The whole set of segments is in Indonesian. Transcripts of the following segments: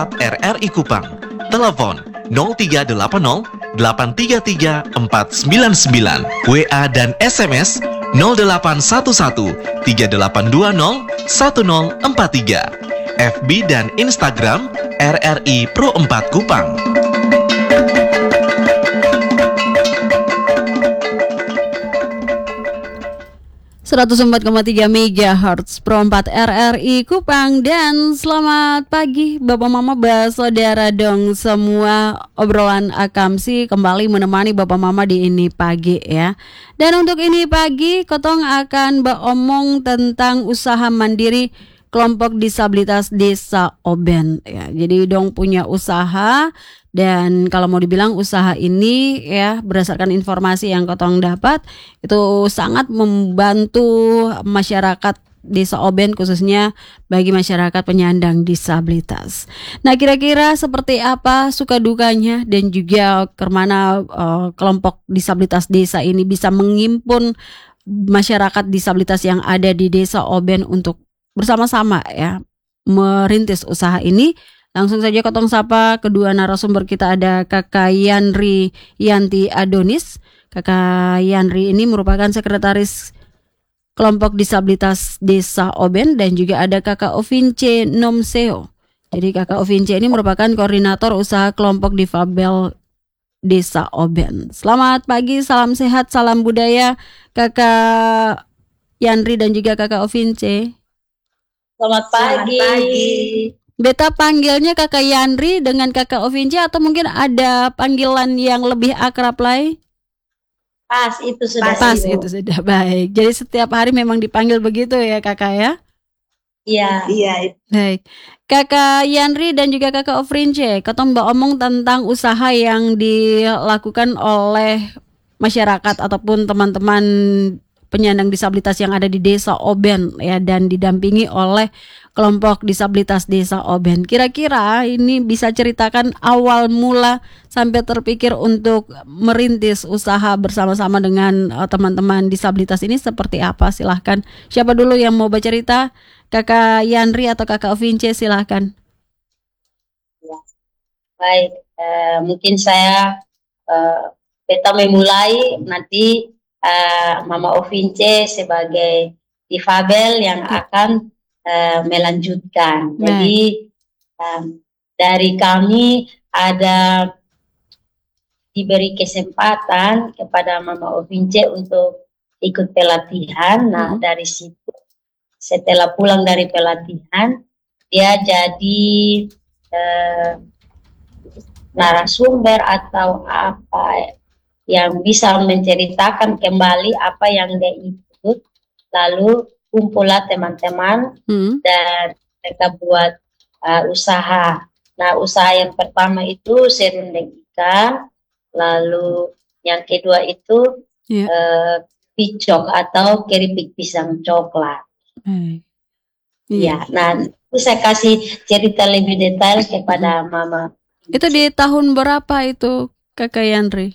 WhatsApp RRI Kupang. Telepon 0380 833 499. WA dan SMS 0811 3820 1043. FB dan Instagram RRI Pro 4 Kupang. 104,3 MHz Pro 4 RRI Kupang. Dan selamat pagi Bapak Mama, Saudara dong semua. Obrolan Akamsi kembali menemani Bapak Mama di ini pagi ya. Dan untuk ini pagi Kotong akan omong tentang usaha mandiri kelompok disabilitas Desa Oben ya. Jadi dong punya usaha, dan kalau mau dibilang usaha ini ya berdasarkan informasi yang Kotong dapat itu sangat membantu masyarakat Desa Oben, khususnya bagi masyarakat penyandang disabilitas. Nah, kira-kira seperti apa suka dukanya dan juga kemana kelompok disabilitas desa ini bisa menghimpun masyarakat disabilitas yang ada di Desa Oben untuk bersama-sama ya merintis usaha ini. Langsung saja Kotong sapa kedua narasumber kita. Ada Kakak Yanri Yanti Adonis. Kakak Yanri ini merupakan sekretaris kelompok disabilitas Desa Oben, dan juga ada Kakak Ovince Nomseo. Jadi Kakak Ovince ini merupakan koordinator usaha kelompok difabel Desa Oben. Selamat pagi, salam sehat, salam budaya Kakak Yanri dan juga Kakak Ovince. Selamat pagi. Beta panggilnya Kakak Yanri dengan Kakak Ovince, atau mungkin ada panggilan yang lebih akrab lain? Pas, itu sudah. Pas, itu sudah. Baik. Jadi setiap hari memang dipanggil begitu ya Kakak ya? Iya. Baik. Kakak Yanri dan juga Kakak Ovince, Kotong omong tentang usaha yang dilakukan oleh masyarakat ataupun teman-teman penyandang disabilitas yang ada di Desa Oben ya, dan didampingi oleh kelompok disabilitas Desa Oben. Kira-kira ini bisa ceritakan awal mula sampai terpikir untuk merintis usaha bersama-sama dengan teman-teman disabilitas ini seperti apa? Silahkan. Siapa dulu yang mau bercerita? Kakak Yanri atau Kakak Ovince, silahkan. Ya. Baik, mungkin saya Beta memulai, nanti Mama Ovince sebagai difabel yang akan melanjutkan. Jadi dari kami ada diberi kesempatan kepada Mama Ovince untuk ikut pelatihan. Nah, dari situ setelah pulang dari pelatihan dia jadi narasumber atau apa yang bisa menceritakan kembali apa yang dia ikut, lalu kumpulah teman-teman dan mereka buat usaha. Nah, usaha yang pertama itu serundeng ikan, lalu yang kedua itu picok atau keripik pisang coklat. Ya, nah itu saya kasih cerita lebih detail kepada Mama. Itu di tahun berapa itu Kakak Yanri?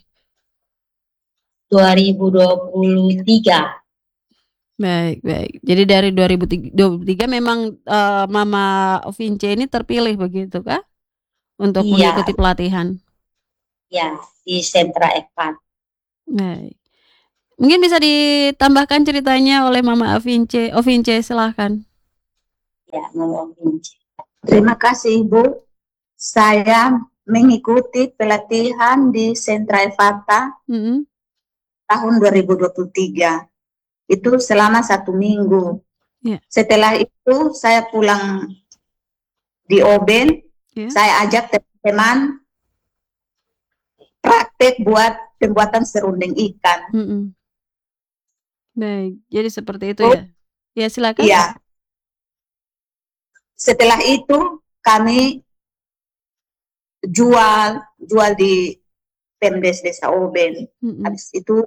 2023. Baik. Jadi dari 2023 memang Mama Ovince ini terpilih begitu kah? Untuk mengikuti pelatihan? Ya, di Sentra Evan. Baik. Mungkin bisa ditambahkan ceritanya oleh Mama Ovince. Ovince, silahkan. Ya, Mama Ovince. Terima kasih Bu. Saya mengikuti pelatihan di Sentra Evata tahun 2023. Itu selama 1 minggu. Setelah itu saya pulang di Oben. Saya ajak teman-teman praktek buat pembuatan serundeng ikan. Baik, jadi seperti itu ya. Ya, silakan. Iya. Setelah itu kami jual di Pemdes Desa Oben. Habis itu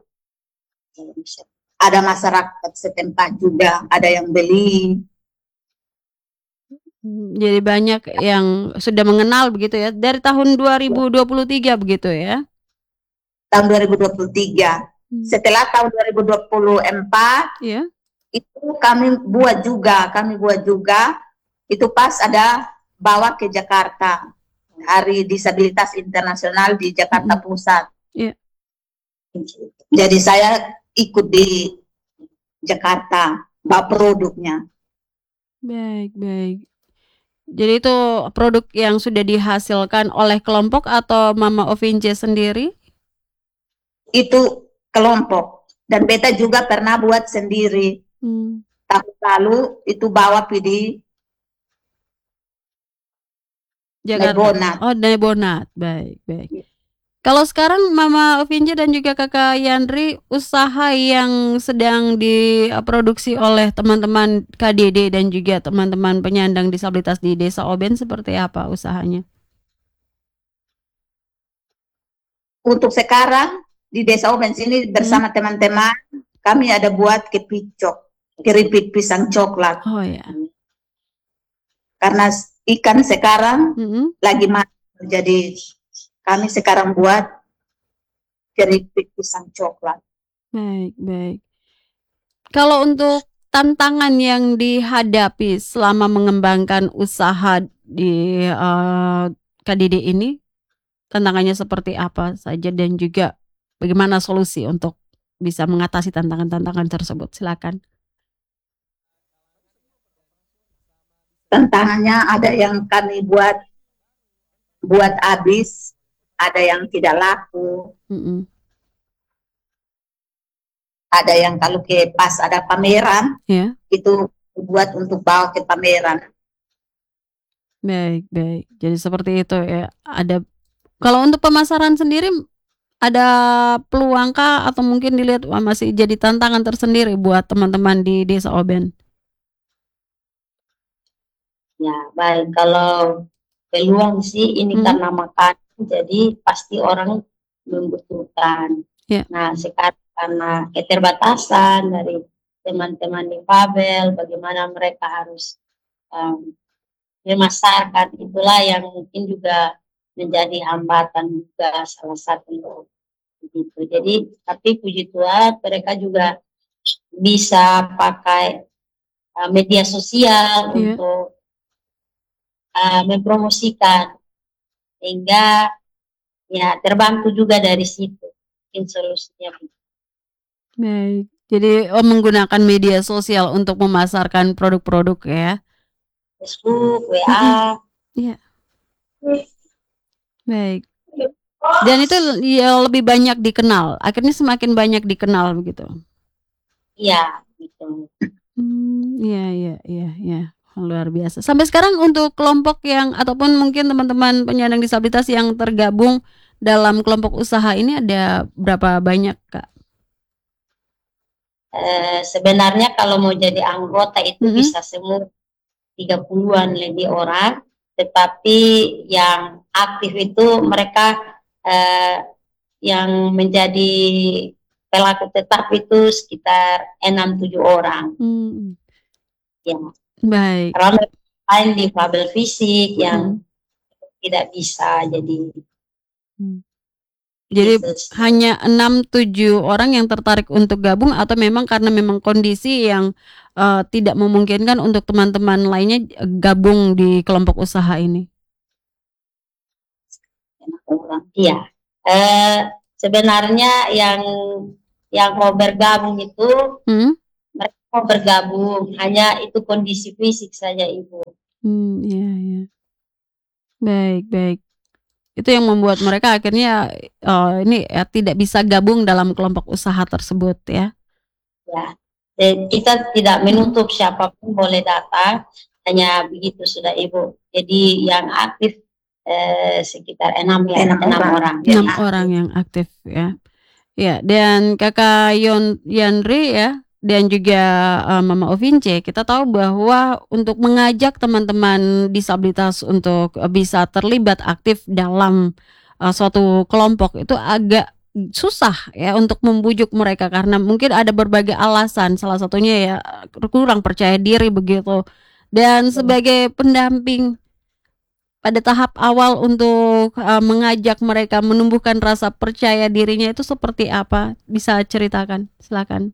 ada masyarakat setempat juga, ada yang beli. Jadi banyak yang sudah mengenal begitu ya. Dari tahun 2023 begitu ya. Tahun 2023. Setelah tahun 2024 itu kami buat juga. Itu pas ada bawa ke Jakarta, Hari Disabilitas Internasional di Jakarta Pusat. Iya. Jadi saya ikut di Jakarta, bawa produknya. Baik, baik. Jadi itu produk yang sudah dihasilkan oleh kelompok atau Mama Ovince sendiri? Itu kelompok. Dan beta juga pernah buat sendiri. Tahun lalu itu bawa di Jakarta. Nebonat. Oh, Nebonat. Baik, baik. Kalau sekarang Mama Ovince dan juga Kakak Yandri, usaha yang sedang diproduksi oleh teman-teman KDD dan juga teman-teman penyandang disabilitas di Desa Oben seperti apa usahanya? Untuk sekarang di Desa Oben sini bersama teman-teman kami ada buat keripik pisang coklat. Oh ya. Karena ikan sekarang lagi mahal, jadi kami sekarang buat keripik pisang coklat. Baik, baik. Kalau untuk tantangan yang dihadapi selama mengembangkan usaha di KDD ini, tantangannya seperti apa saja dan juga bagaimana solusi untuk bisa mengatasi tantangan-tantangan tersebut? Silakan. Tantangannya ada yang kami buat habis, ada yang tidak laku. Ada yang kalau ke pas ada pameran, itu buat untuk bawa ke pameran. Baik, baik. Jadi seperti itu ya. Kalau untuk pemasaran sendiri ada peluangkah atau mungkin dilihat masih jadi tantangan tersendiri buat teman-teman di Desa Oben? Ya, baik. Kalau peluang sih ini karena makan, jadi pasti orang membutuhkan. Nah, sekarang karena keterbatasan dari teman-teman difabel, bagaimana mereka harus memasarkan, itulah yang mungkin juga menjadi hambatan juga salah satu begitu. Jadi, tapi puji Tuhan mereka juga bisa pakai media sosial untuk mempromosikan, sehingga ya terbantu juga dari situ mungkin solusinya. Baik, jadi menggunakan media sosial untuk memasarkan produk-produk ya. Facebook, WA. Iya. Baik. Dan itu ya lebih banyak dikenal. Akhirnya semakin banyak dikenal begitu. Iya, gitu. Iya. Luar biasa. Sampai sekarang untuk kelompok yang ataupun mungkin teman-teman penyandang disabilitas yang tergabung dalam kelompok usaha ini ada berapa banyak, Kak? Sebenarnya kalau mau jadi anggota itu bisa semua 30-an lebih orang, tetapi yang aktif itu mereka yang menjadi pelaku tetap itu sekitar 6-7 orang. Ya. Baik. Karena lain difabel fisik yang tidak bisa jadi hanya 6-7 orang yang tertarik untuk gabung atau memang karena memang kondisi yang tidak memungkinkan untuk teman-teman lainnya gabung di kelompok usaha ini? Iya. Sebenarnya yang mau bergabung itu mereka mau bergabung, hanya itu kondisi fisik saja Ibu. Iya. Baik. Itu yang membuat mereka akhirnya ini ya tidak bisa gabung dalam kelompok usaha tersebut ya. Ya, dan kita tidak menutup siapapun boleh datang, hanya begitu sudah Ibu. Jadi yang aktif sekitar 6 orang. 6 orang yang aktif ya. Ya, dan Kakak Yandri ya, dan juga Mama Ovince, kita tahu bahwa untuk mengajak teman-teman disabilitas untuk bisa terlibat aktif dalam suatu kelompok itu agak susah ya untuk membujuk mereka karena mungkin ada berbagai alasan, salah satunya ya kurang percaya diri begitu. Dan sebagai pendamping pada tahap awal untuk mengajak mereka menumbuhkan rasa percaya dirinya itu seperti apa? Bisa ceritakan, silakan.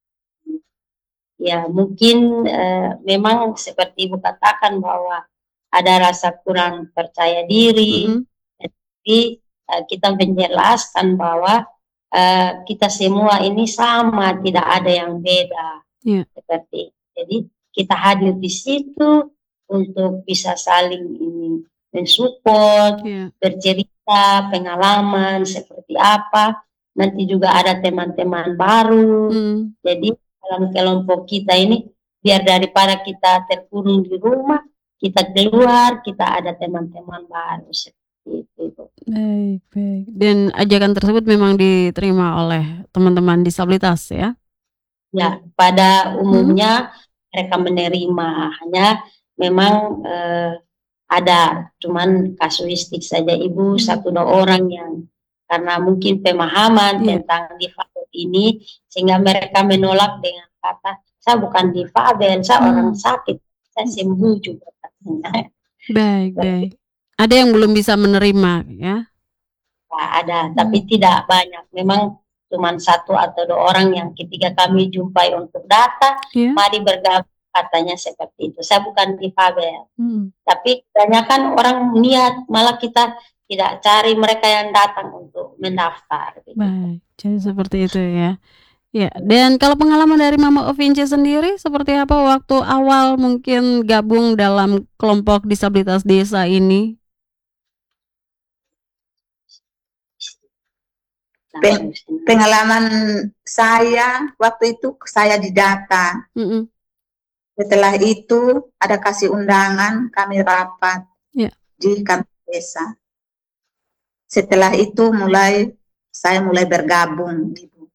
Ya, mungkin memang seperti Ibu katakan bahwa ada rasa kurang percaya diri. Jadi kita menjelaskan bahwa kita semua ini sama, tidak ada yang beda. Seperti itu. Jadi kita hadir di situ untuk bisa saling ini mensupport, bercerita pengalaman seperti apa. Nanti juga ada teman-teman baru. Jadi dalam kelompok kita ini, biar daripada kita terkurung di rumah, kita keluar, kita ada teman-teman baru seperti itu. Baik. Dan ajakan tersebut memang diterima oleh teman-teman disabilitas ya? Ya, pada umumnya mereka menerima, hanya memang ada cuman kasuistik saja Ibu, 1-2 orang yang karena mungkin pemahaman tentang difabel ini sehingga mereka menolak dengan kata, saya bukan difabel, saya orang sakit, saya sembuh juga katanya. Baik. Ada yang belum bisa menerima ya? Nah, ada, tapi tidak banyak. Memang cuma 1 atau 2 orang yang ketika kami jumpai untuk data, mari bergabung, katanya seperti itu. Saya bukan difabel, tapi kebanyakan orang niat, malah kita tidak cari mereka yang datang untuk mendaftar. Gitu. Baik, jadi seperti itu ya. Ya, dan kalau pengalaman dari Mama Ovince sendiri seperti apa waktu awal mungkin gabung dalam kelompok disabilitas desa ini? Pengalaman saya waktu itu saya didata. Setelah itu ada kasih undangan, kami rapat di kantor desa. Setelah itu saya mulai bergabung, Ibu.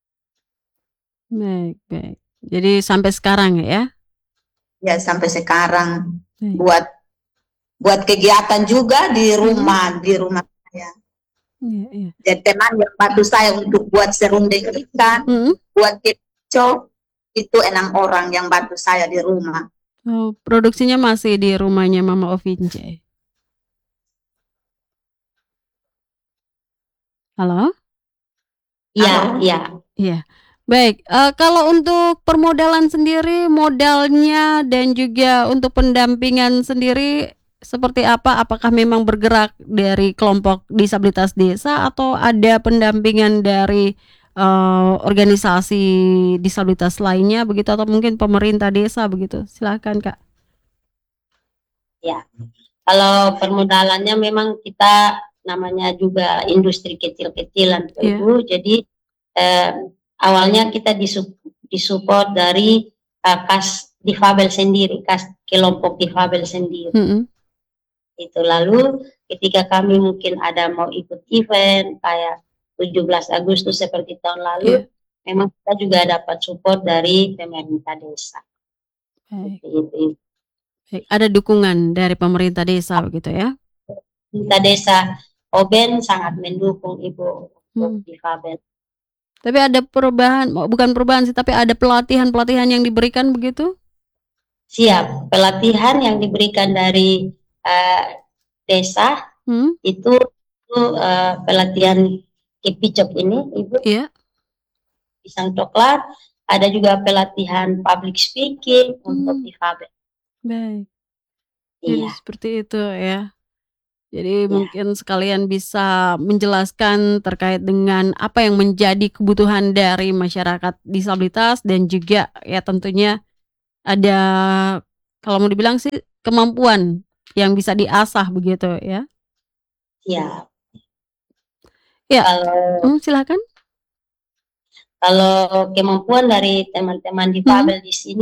Baik. Jadi sampai sekarang ya? Ya, sampai sekarang. Buat kegiatan juga di rumah saya. Jadi teman yang bantu saya untuk buat serundeng ikan, buat kecok, itu 6 orang yang bantu saya di rumah. Oh, produksinya masih di rumahnya Mama Ovince. Halo? Iya. Baik, kalau untuk permodalan sendiri, modalnya dan juga untuk pendampingan sendiri seperti apa? Apakah memang bergerak dari kelompok disabilitas desa atau ada pendampingan dari organisasi disabilitas lainnya begitu atau mungkin pemerintah desa begitu? Silakan Kak. Ya, kalau permodalannya memang kita namanya juga industri kecil-kecilan, Ibu. Jadi awalnya kita disupport dari kas difabel sendiri, kas kelompok difabel sendiri. Itu lalu ketika kami mungkin ada mau ikut event kayak 17 Agustus seperti tahun lalu, memang kita juga dapat support dari pemerintah desa. Itu. Ada dukungan dari pemerintah desa begitu ya? Pemerintah desa Oben sangat mendukung Ibu untuk difabel. Tapi ada bukan perubahan sih, tapi ada pelatihan yang diberikan begitu? Siap, pelatihan yang diberikan dari desa itu pelatihan kepicok ini, Ibu. Pisang coklat, ada juga pelatihan public speaking untuk difabel. Baik. Jadi seperti itu ya. Jadi mungkin sekalian bisa menjelaskan terkait dengan apa yang menjadi kebutuhan dari masyarakat disabilitas dan juga ya tentunya ada kalau mau dibilang sih kemampuan yang bisa diasah begitu ya. Iya. Ya. Silakan. Kalau kemampuan dari teman-teman difabel di sini,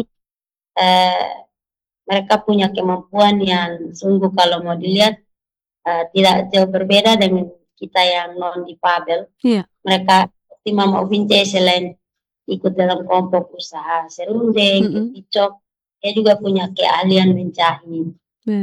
mereka punya kemampuan yang sungguh kalau mau dilihat tidak jauh berbeda dengan kita yang non difabel. Mereka seperti Mama Ovince selain ikut dalam kelompok usaha serundeng, kepicok, dia juga punya keahlian menjahit.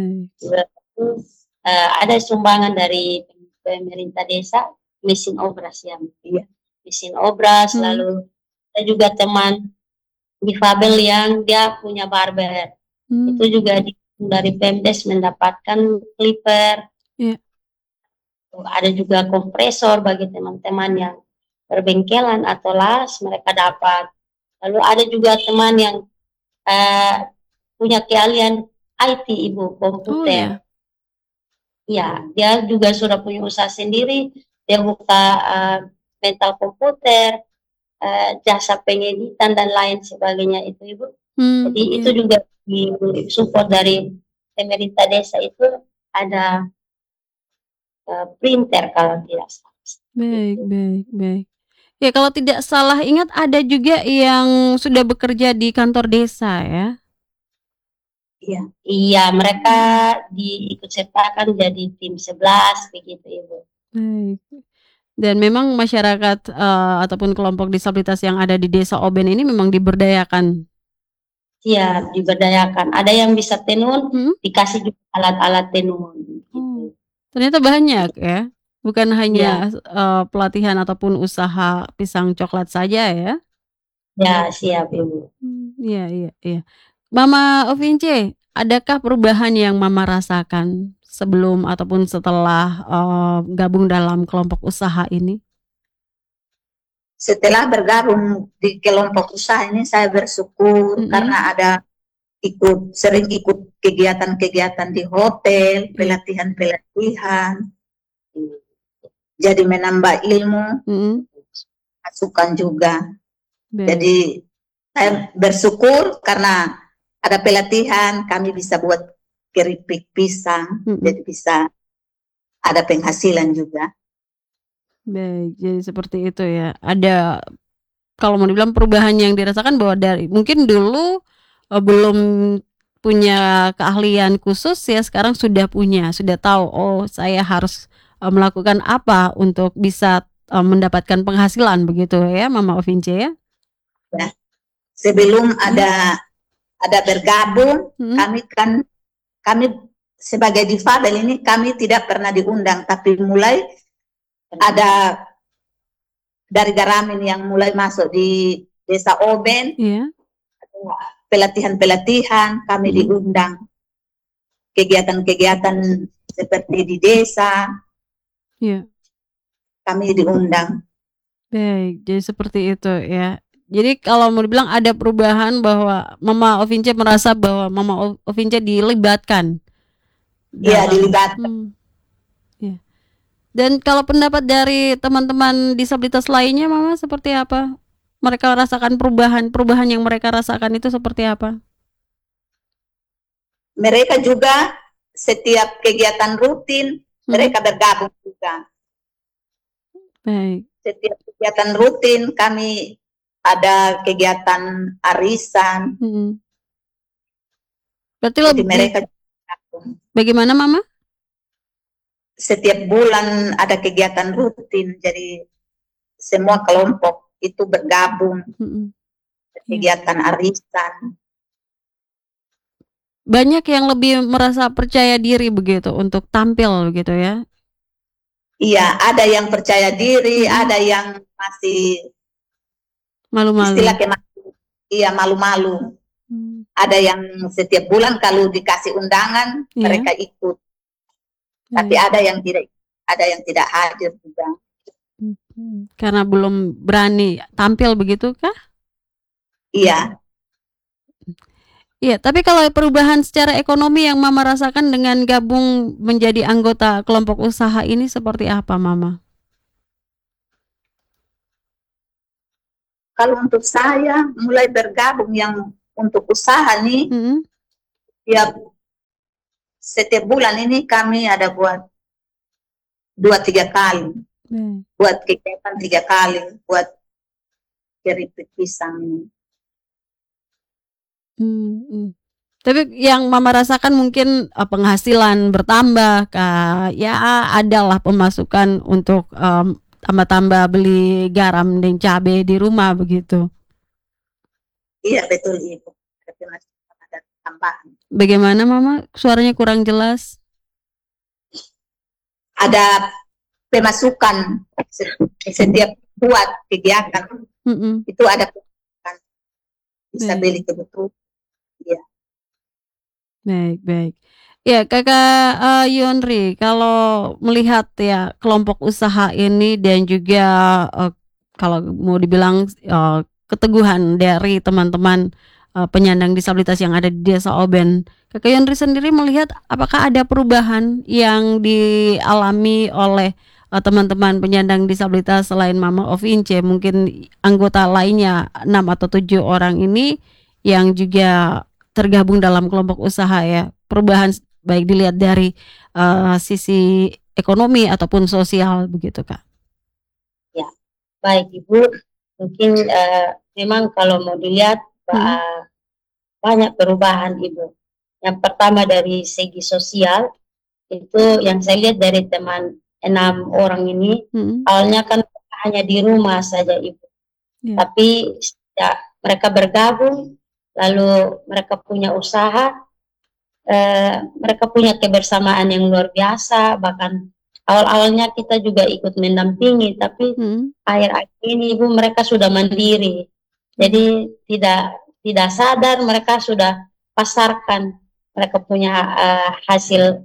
Ada sumbangan dari pemerintah desa, mesin obras mesin obras, lalu ada juga teman difabel yang dia punya barber, itu juga dari Pemdes mendapatkan clipper. Ada juga kompresor bagi teman-teman yang berbengkelan atau las, mereka dapat. Lalu ada juga teman yang punya keahlian IT Ibu, Oh komputer. ya. Ya, dia juga sudah punya usaha sendiri. Dia buka mental komputer, jasa pengeditan dan lain sebagainya itu Ibu. Jadi itu Iya. juga support dari pemerintah desa itu ada printer kalau tidak salah. Baik, Gitu. baik, baik. Ya kalau tidak salah ingat ada juga yang sudah bekerja di kantor desa ya? Iya, iya mereka diikut sertakan jadi tim 11 begitu Ibu. Baik. Dan memang masyarakat, ataupun kelompok disabilitas yang ada di Desa Oben ini memang diberdayakan? Iya, diberdayakan. Ada yang bisa tenun, dikasih juga alat-alat tenun gitu. Oh, ternyata banyak ya? Bukan hanya, pelatihan ataupun usaha pisang coklat saja ya? Ya, siap Ibu. Iya, iya, iya. Mama Ovince, adakah perubahan yang Mama rasakan sebelum ataupun setelah, gabung dalam kelompok usaha ini? Setelah bergabung di kelompok usaha ini saya bersyukur karena ada sering ikut kegiatan-kegiatan di hotel, pelatihan-pelatihan. Jadi menambah ilmu, masukan juga. Jadi saya bersyukur karena ada pelatihan, kami bisa buat keripik pisang, jadi bisa ada penghasilan juga. Baik, jadi seperti itu ya. Ada, kalau mau dibilang perubahan yang dirasakan bahwa dari mungkin dulu, belum punya keahlian khusus ya, sekarang sudah punya, sudah tahu, oh saya harus, melakukan apa untuk bisa, mendapatkan penghasilan begitu ya Mama Ovince ya? Ya, sebelum ada bergabung, kami sebagai difabel ini kami tidak pernah diundang, tapi mulai ada dari Garamin yang mulai masuk di Desa Oben, pelatihan-pelatihan kami diundang, kegiatan-kegiatan seperti di desa, kami diundang. Baik, jadi seperti itu ya. Jadi kalau mau dibilang ada perubahan bahwa Mama Ovince merasa bahwa Mama Ovince dilibatkan. Iya, dilibatkan. Ya. Dan kalau pendapat dari teman-teman disabilitas lainnya Mama seperti apa? Mereka rasakan perubahan yang mereka rasakan itu seperti apa? Mereka juga setiap kegiatan rutin mereka bergabung juga. Baik. Setiap kegiatan rutin kami ada kegiatan arisan. Berarti jadi mereka bagaimana Mama? Setiap bulan ada kegiatan rutin, jadi semua kelompok itu bergabung kegiatan arisan. Banyak yang lebih merasa percaya diri begitu untuk tampil begitu ya? Iya, ada yang percaya diri, ada yang masih malu-malu. Istilahnya malu-malu. Ada yang setiap bulan kalau dikasih undangan mereka ikut. Tapi ada yang tidak hadir juga. Karena belum berani tampil begitu kah? Iya. Iya, tapi kalau perubahan secara ekonomi yang Mama rasakan dengan gabung menjadi anggota kelompok usaha ini seperti apa Mama? Kalau untuk saya mulai bergabung yang untuk usaha nih, ya setiap bulan ini kami ada buat 2-3 kali, buat kegiatan 3 kali, buat keripik pisang ini. Tapi yang Mama rasakan mungkin penghasilan bertambah, ya adalah pemasukan untuk tambah-tambah beli garam dan cabai di rumah begitu. Iya betul Ibu, ada tambahan. Bagaimana Mama? Suaranya kurang jelas. Ada pemasukan setiap buat kegiatan, itu ada pemasukan, bisa beli kebutuhan. Ya. Baik. Ya Kakak Yonri, kalau melihat ya kelompok usaha ini dan juga kalau mau dibilang keteguhan dari teman-teman penyandang disabilitas yang ada di Desa Oben. Kakak Yonri sendiri melihat apakah ada perubahan yang dialami oleh teman-teman penyandang disabilitas selain Mama Ovince, mungkin anggota lainnya 6 atau 7 orang ini yang juga tergabung dalam kelompok usaha ya. Perubahan baik dilihat dari sisi ekonomi ataupun sosial begitu Kak. Ya, baik Ibu. Mungkin memang kalau mau dilihat banyak perubahan Ibu. Yang pertama dari segi sosial, itu yang saya lihat dari teman 6 orang ini, awalnya kan hanya di rumah saja Ibu. Tapi ya, mereka bergabung, lalu mereka punya usaha, mereka punya kebersamaan yang luar biasa. Bahkan awal-awalnya kita juga ikut mendampingi, tapi akhir-akhir ini Ibu mereka sudah mandiri. Jadi tidak sadar mereka sudah pasarkan, mereka punya hasil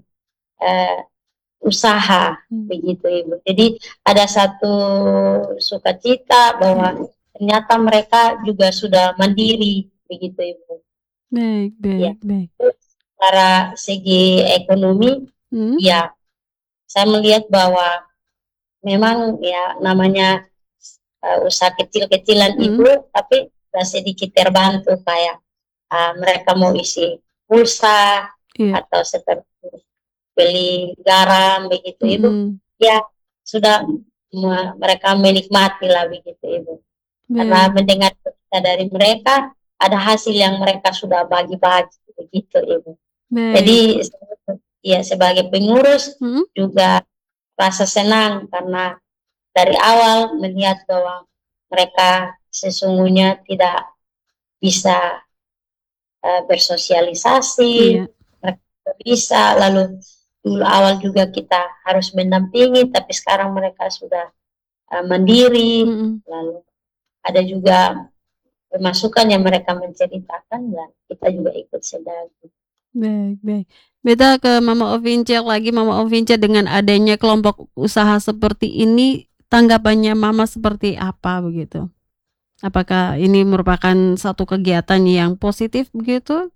usaha begitu Ibu. Jadi ada satu sukacita bahwa ternyata mereka juga sudah mandiri begitu Ibu. Baik. Secara segi ekonomi, ya saya melihat bahwa memang ya namanya usaha kecil-kecilan Ibu, tapi sedikit terbantu kayak mereka mau isi pulsa atau seperti beli garam begitu Ibu, ya sudah mereka menikmati lah begitu Ibu. Karena mendengar cerita dari mereka, ada hasil yang mereka sudah bagi-bagi begitu Ibu. Jadi ya sebagai pengurus juga rasa senang karena dari awal melihat bahwa mereka sesungguhnya tidak bisa bersosialisasi, mereka bisa, lalu dulu awal juga kita harus mendampingi, tapi sekarang mereka sudah mandiri, lalu ada juga pemasukan yang mereka menceritakan dan kita juga ikut sedang. Baik. Beta ke Mama Ovince lagi, Mama Ovince, dengan adanya kelompok usaha seperti ini, tanggapannya Mama seperti apa begitu? Apakah ini merupakan satu kegiatan yang positif begitu?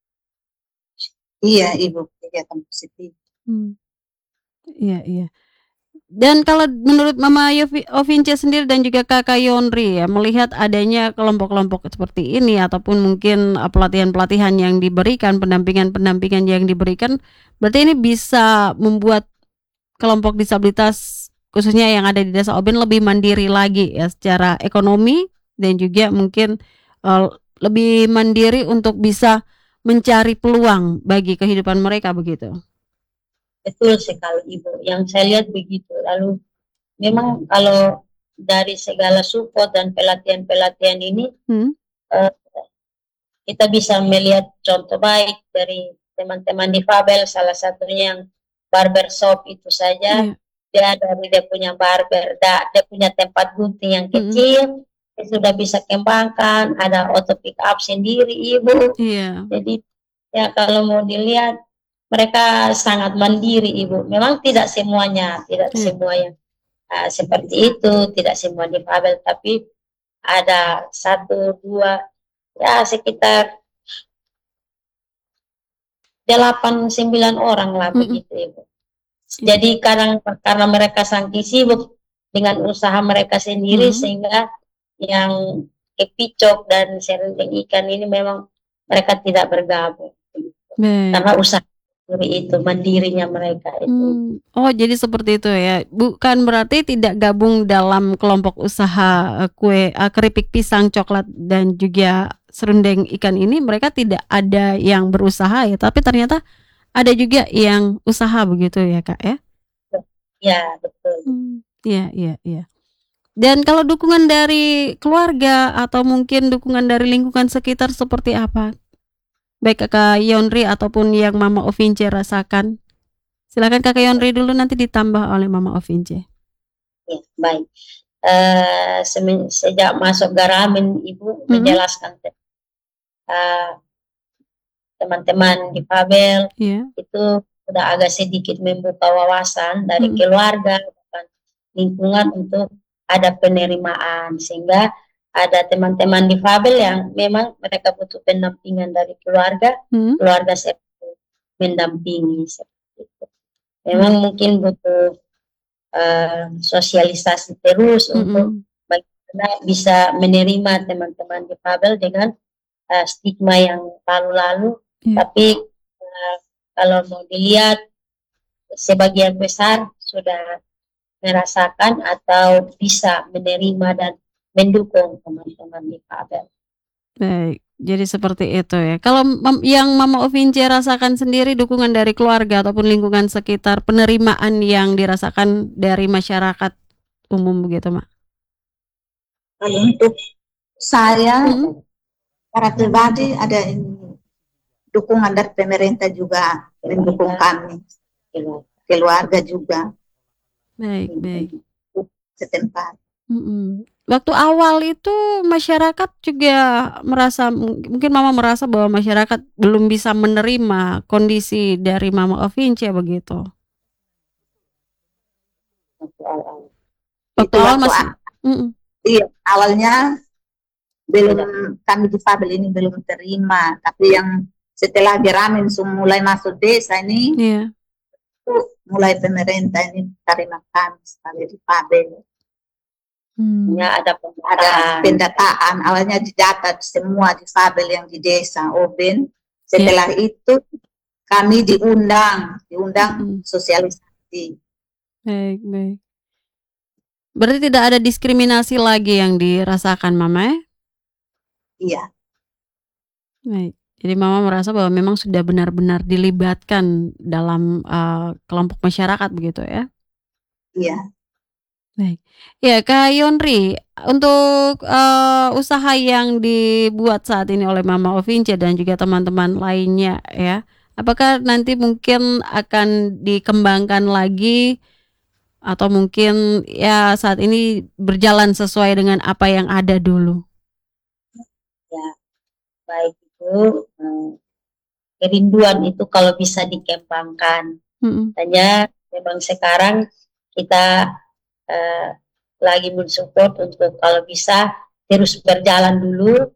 Iya Ibu, kegiatan positif. Iya. Dan kalau menurut Mama Ovince sendiri dan juga Kakak Yonri ya, melihat adanya kelompok-kelompok seperti ini ataupun mungkin pelatihan-pelatihan yang diberikan, pendampingan-pendampingan yang diberikan, berarti ini bisa membuat kelompok disabilitas khususnya yang ada di Desa Oben lebih mandiri lagi ya secara ekonomi dan juga mungkin lebih mandiri untuk bisa mencari peluang bagi kehidupan mereka begitu. Betul sekali Ibu, yang saya lihat begitu. Lalu memang kalau dari segala support dan pelatihan-pelatihan ini kita bisa melihat contoh baik dari teman-teman difabel, salah satunya yang barbershop itu saja. Dia dari dia punya barber, dia punya tempat gunting yang kecil, dia sudah bisa kembangkan, ada auto pick up sendiri Ibu. Jadi ya kalau mau dilihat mereka sangat mandiri Ibu. Memang tidak semuanya seperti itu, tidak semua difabel, tapi ada 1, 2, ya sekitar 8, 9 orang lah begitu Ibu. Jadi karena mereka saking sibuk dengan usaha mereka sendiri, sehingga yang kepicok dan serundeng ikan ini memang mereka tidak bergabung. Karena usaha itu mandirinya mereka itu. Oh, jadi seperti itu ya. Bukan berarti tidak gabung dalam kelompok usaha kue keripik pisang, coklat dan juga serundeng ikan ini, mereka tidak ada yang berusaha ya, tapi ternyata ada juga yang usaha begitu ya Kak ya? Ya, betul. Iya. Dan kalau dukungan dari keluarga atau mungkin dukungan dari lingkungan sekitar seperti apa? Baik Kakak Yonri ataupun yang Mama Ovince rasakan. Silakan Kakak Yonri dulu, nanti ditambah oleh Mama Ovince. Ya, baik. Sejak masuk Garamin Ibu menjelaskan teman-teman difabel itu sudah agak sedikit membuka wawasan dari keluarga, bukan lingkungan untuk ada penerimaan, sehingga ada teman-teman difabel yang memang mereka butuh pendampingan dari keluarga, keluarga seperti mendampingi seperti itu. Memang mungkin butuh sosialisasi terus untuk bagaimana bisa menerima teman-teman difabel dengan stigma yang lalu-lalu. Tapi kalau mau dilihat, sebagian besar sudah merasakan atau bisa menerima dan mendukung teman-teman difabel. Baik, jadi seperti itu ya. Kalau yang Mama Ovince rasakan sendiri, dukungan dari keluarga ataupun lingkungan sekitar, penerimaan yang dirasakan dari masyarakat umum begitu, Mak? Kalau untuk saya, secara pribadi ada dukungan dari pemerintah juga mendukung kami, keluarga juga. Baik. Setempat. Waktu awal itu masyarakat juga merasa, mungkin Mama merasa bahwa masyarakat belum bisa menerima kondisi dari Mama Ovince begitu. Waktu awal masih iya, awalnya belum, kami difabel ini belum terima, tapi yang setelah Geramin mulai masuk desa ini, mulai pemerintah ini terima kami sebagai difabel. Ya, ada pendataan. Awalnya dicatat semua difabel yang di desa Oben. Setelah itu kami diundang sosialisasi. Baik. Berarti tidak ada diskriminasi lagi yang dirasakan Mama ya? Iya. Baik. Jadi Mama merasa bahwa memang sudah benar-benar dilibatkan dalam kelompok masyarakat begitu ya? Iya. Baik. Ya, Kak Yonri, untuk usaha yang dibuat saat ini oleh Mama Ovince dan juga teman-teman lainnya ya, apakah nanti mungkin akan dikembangkan lagi atau mungkin ya saat ini berjalan sesuai dengan apa yang ada dulu? Ya, baik itu kerinduan itu kalau bisa dikembangkan. Hanya memang sekarang kita lagi mensupport untuk kalau bisa terus berjalan dulu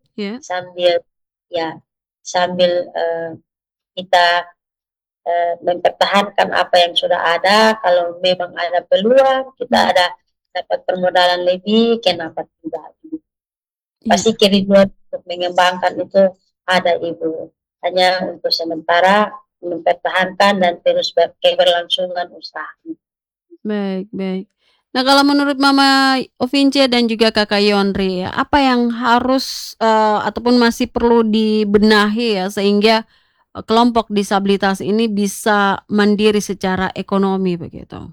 sambil kita mempertahankan apa yang sudah ada. Kalau memang ada peluang, kita dapat permodalan lebih, kenapa tidak? Pasti kerinduan untuk mengembangkan itu ada, Ibu. Hanya untuk sementara mempertahankan dan terus keberlangsungan usaha. Baik. Nah, kalau menurut Mama Ovince dan juga Kakak Yonri, apa yang harus ataupun masih perlu dibenahi ya sehingga kelompok disabilitas ini bisa mandiri secara ekonomi begitu?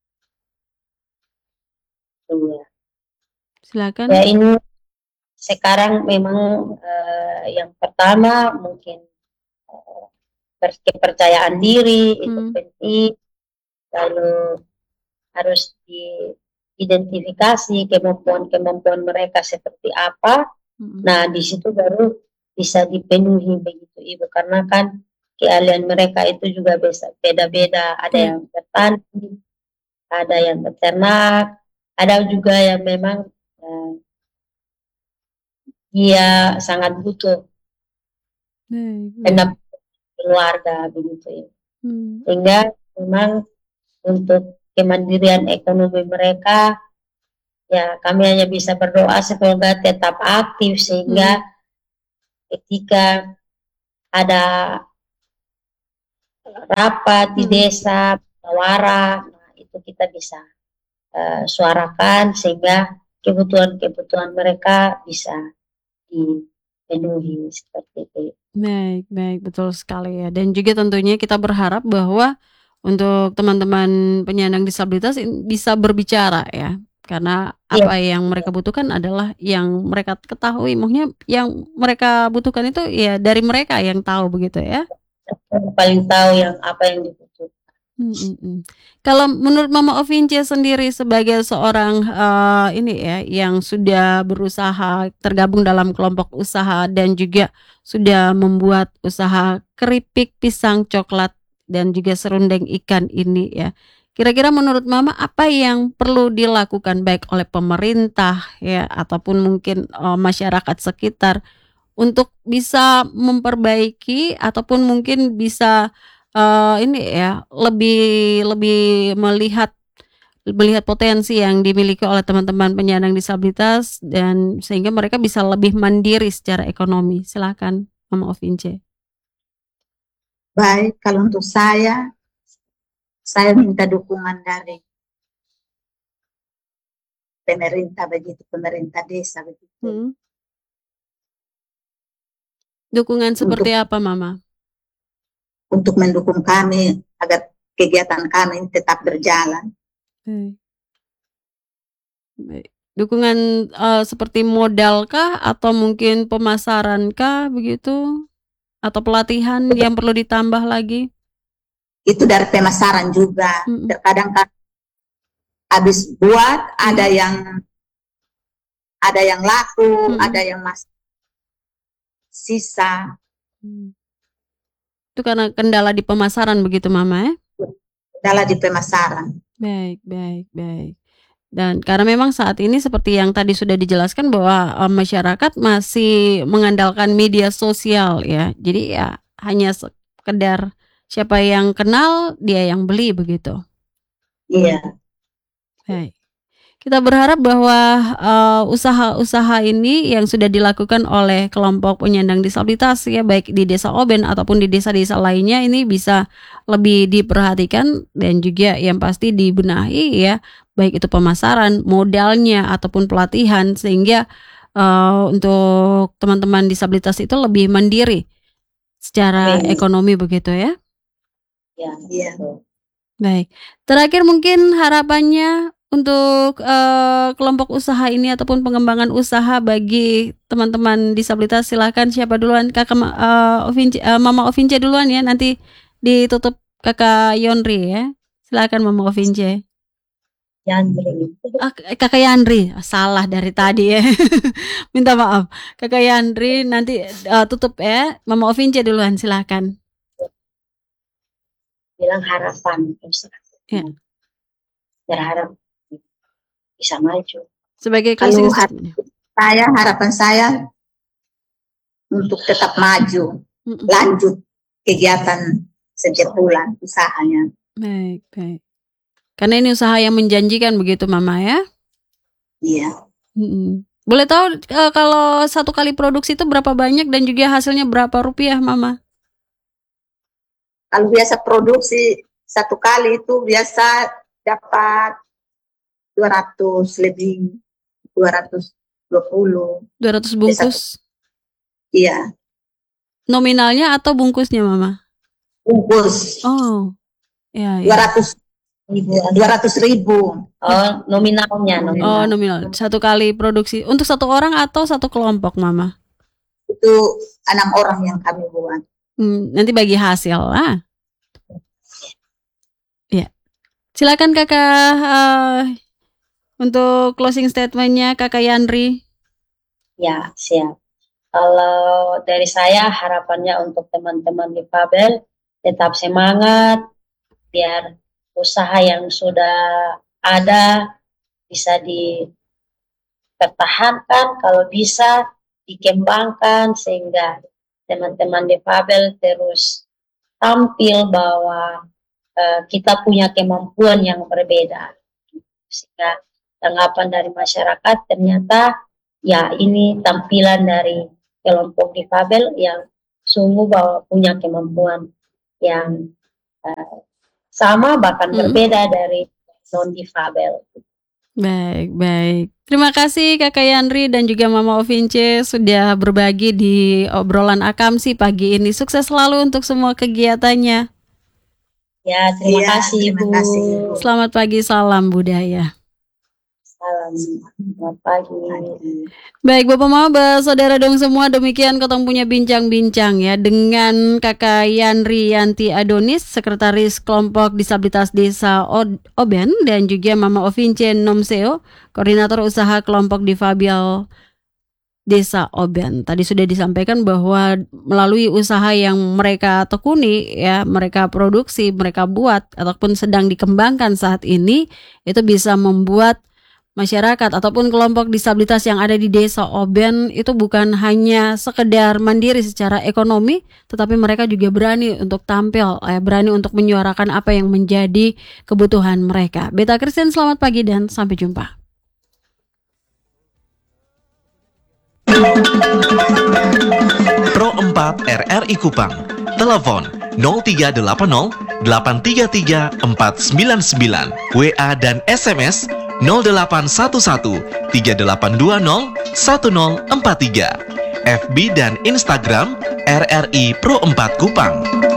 Iya. Silakan. Ya, ini sekarang memang yang pertama mungkin kepercayaan diri itu penting, lalu harus diidentifikasi kemampuan mereka seperti apa. Nah, di situ baru bisa dipenuhi begitu, Ibu, karena kan keahlian mereka itu juga beda-beda. Ada yang bertani, ada yang beternak, ada juga yang memang dia sangat butuh pendampingan keluarga begitu ya. Sehingga memang untuk kemandirian ekonomi mereka, ya kami hanya bisa berdoa semoga tetap aktif sehingga ketika ada rapat di desa, musyawarah, nah itu kita bisa suarakan sehingga kebutuhan mereka bisa dipenuhi seperti itu. Baik, betul sekali ya. Dan juga tentunya kita berharap bahwa untuk teman-teman penyandang disabilitas bisa berbicara ya, karena apa yang mereka butuhkan adalah yang mereka ketahui, maksudnya yang mereka butuhkan itu ya dari mereka yang tahu begitu ya. Paling tahu yang apa yang dibutuhkan. Kalau menurut Mama Ovince sendiri sebagai seorang ini ya yang sudah berusaha tergabung dalam kelompok usaha dan juga sudah membuat usaha keripik pisang coklat dan juga serundeng ikan ini ya, Kira-kira menurut Mama apa yang perlu dilakukan baik oleh pemerintah ya ataupun mungkin masyarakat sekitar untuk bisa memperbaiki ataupun mungkin bisa ini ya lebih lebih melihat potensi yang dimiliki oleh teman-teman penyandang disabilitas dan sehingga mereka bisa lebih mandiri secara ekonomi. Silakan Mama Ovince. Baik, kalau untuk saya minta dukungan dari pemerintah begitu, pemerintah desa begitu. Dukungan seperti apa, Mama? Untuk mendukung kami agar kegiatan kami tetap berjalan. Baik. Dukungan seperti modal kah atau mungkin pemasaran kah begitu? Atau pelatihan yang perlu ditambah lagi? Itu dari pemasaran juga. Terkadang kan habis buat ada yang laku, ada yang masih sisa. Itu karena kendala di pemasaran begitu Mama ya? Kendala di pemasaran. Baik. Dan karena memang saat ini seperti yang tadi sudah dijelaskan bahwa masyarakat masih mengandalkan media sosial ya. Jadi ya hanya sekedar siapa yang kenal dia yang beli begitu. Iya. Baik. Kita berharap bahwa usaha-usaha ini yang sudah dilakukan oleh kelompok penyandang disabilitas ya baik di Desa Oben ataupun di desa-desa lainnya ini bisa lebih diperhatikan dan juga yang pasti dibenahi ya baik itu pemasaran, modalnya ataupun pelatihan sehingga untuk teman-teman disabilitas itu lebih mandiri secara ekonomi begitu ya. Iya. Baik. Terakhir mungkin harapannya untuk kelompok usaha ini ataupun pengembangan usaha bagi teman-teman disabilitas silakan siapa duluan Mama Ovince duluan ya nanti ditutup Kakak Yonri ya silakan Mama Ovince. Kakak Yandri salah dari tadi ya minta maaf Kakak Yandri nanti tutup ya Mama Ovince duluan silakan. Bilang harapan ya. Berharap bisa maju. Sebagai closing statement. Harapan saya untuk tetap maju, lanjut kegiatan setiap bulan usahanya. Baik. Karena ini usaha yang menjanjikan begitu Mama ya? Iya. Boleh tahu kalau satu kali produksi itu berapa banyak dan juga hasilnya berapa rupiah Mama? Kalau biasa produksi satu kali itu biasa dapat 200 lebih 220 bungkus. Iya. Nominalnya atau bungkusnya Mama? Bungkus. Oh. Ya. 200.000. Oh, nominalnya. Oh, nominal. Satu kali produksi untuk satu orang atau satu kelompok Mama? Itu 6 orang yang kami buat. Nanti bagi hasil lah. Ya. Silakan Kakak untuk closing statementnya Kakak Yandri. Ya, siap. Kalau dari saya harapannya untuk teman-teman difabel tetap semangat biar usaha yang sudah ada bisa dipertahankan, kalau bisa dikembangkan sehingga teman-teman difabel terus tampil bahwa kita punya kemampuan yang berbeda sehingga tanggapan dari masyarakat ternyata ya ini tampilan dari kelompok difabel yang sungguh bahwa punya kemampuan yang sama bahkan berbeda dari non difabel. Baik. Terima kasih Kakak Yandri dan juga Mama Ovince sudah berbagi di obrolan Akamsi pagi ini. Sukses selalu untuk semua kegiatannya. Ya, terima kasih Ibu. Selamat pagi, salam budaya. Selamat pagi. Baik Bapak Mama, saudara dong semua, demikian ketemu punya bincang-bincang ya dengan Kakak Yandri Yanti Adonis, Sekretaris Kelompok Disabilitas Desa Oben dan juga Mama Ovince Nomseo, Koordinator Usaha Kelompok Difabel Desa Oben. Tadi sudah disampaikan bahwa melalui usaha yang mereka tekuni, ya, mereka produksi, mereka buat ataupun sedang dikembangkan saat ini, itu bisa membuat masyarakat ataupun kelompok disabilitas yang ada di Desa Oben itu bukan hanya sekedar mandiri secara ekonomi, tetapi mereka juga berani untuk tampil, berani untuk menyuarakan apa yang menjadi kebutuhan mereka. Beta Christine, selamat pagi dan sampai jumpa. Pro 4 RRI Kupang, telepon 0380 833 499, WA dan SMS 0811 3820 1043, FB dan Instagram RRI Pro 4 Kupang.